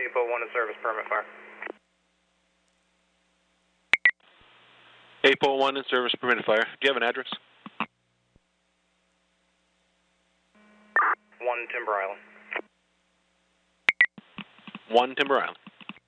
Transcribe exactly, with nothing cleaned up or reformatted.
Depot one in service, permit fire. Depot one in service, permitted fire. Do you have an address? one Timber Island. one Timber Island.